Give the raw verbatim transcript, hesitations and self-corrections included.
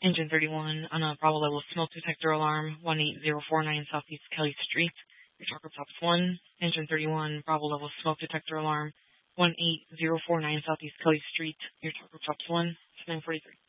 Engine thirty-one on a Bravo level smoke detector alarm, one eight zero four nine Southeast Kelly Street. Your talker tops one. Engine thirty-one, Bravo level smoke detector alarm, one eight zero four nine Southeast Kelly Street. Your talker tops one. It's nine forty-three.